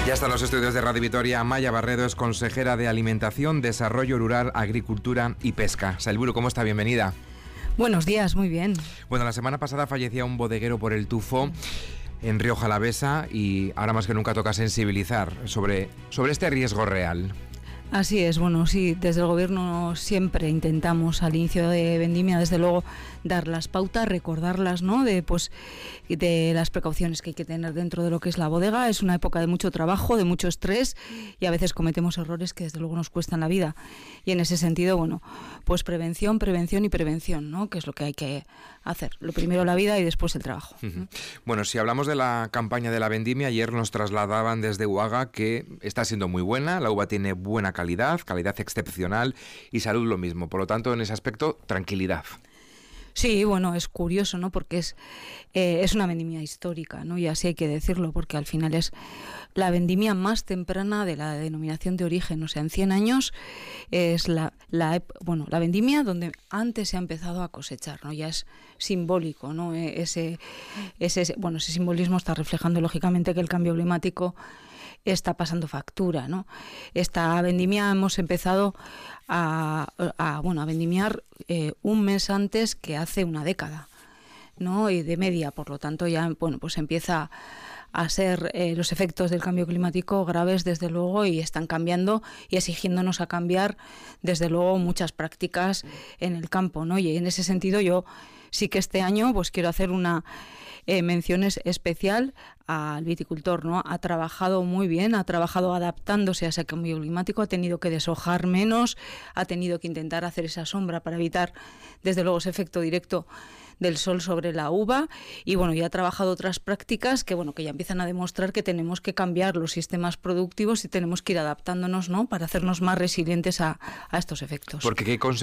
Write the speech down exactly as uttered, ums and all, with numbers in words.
Ya están los estudios de Radio Vitoria. Amaia Barredo es consejera de Alimentación, Desarrollo Rural, Agricultura y Pesca. Sailburu, ¿cómo está? Bienvenida. Buenos días, muy bien. Bueno, la semana pasada fallecía un bodeguero por el tufo en Rioja Alavesa y ahora más que nunca toca sensibilizar sobre, sobre este riesgo real. Así es, bueno, sí, desde el Gobierno siempre intentamos al inicio de vendimia, desde luego, dar las pautas, recordarlas, ¿no?, de, pues, de las precauciones que hay que tener dentro de lo que es la bodega. Es una época de mucho trabajo, de mucho estrés y a veces cometemos errores que desde luego nos cuestan la vida. Y en ese sentido, bueno, pues prevención, prevención y prevención, ¿no?, que es lo que hay que hacer. Lo primero la vida y después el trabajo. Uh-huh. Bueno, si hablamos de la campaña de la vendimia, ayer nos trasladaban desde Uaga que está siendo muy buena, la uva tiene buena calidad. calidad, calidad excepcional y salud lo mismo. Por lo tanto, en ese aspecto, tranquilidad. Sí, bueno, es curioso, ¿no?, porque es, eh, es una vendimia histórica, ¿no?, y así hay que decirlo, porque al final es la vendimia más temprana de la denominación de origen. O sea, en cien años es la, la, bueno, la vendimia donde antes se ha empezado a cosechar, ¿no? Ya es simbólico, ¿no? Ese, ese, bueno, ese simbolismo está reflejando, lógicamente, que el cambio climático está pasando factura, ¿no? Esta vendimia hemos empezado a, a bueno a vendimiar eh, un mes antes que hace una década, ¿no?, y de media. Por lo tanto, ya bueno pues empieza a ser eh, los efectos del cambio climático graves, desde luego, y están cambiando y exigiéndonos a cambiar, desde luego, muchas prácticas en el campo, ¿no? Y en ese sentido yo sí que este año pues quiero hacer una eh, mención especial al viticultor, ¿no? Ha trabajado muy bien, ha trabajado adaptándose a ese cambio climático, ha tenido que deshojar menos, ha tenido que intentar hacer esa sombra para evitar, desde luego, ese efecto directo del sol sobre la uva, y bueno, ya ha trabajado otras prácticas que bueno que ya empiezan a demostrar que tenemos que cambiar los sistemas productivos y tenemos que ir adaptándonos, ¿no?, para hacernos más resilientes a, a estos efectos. Porque qué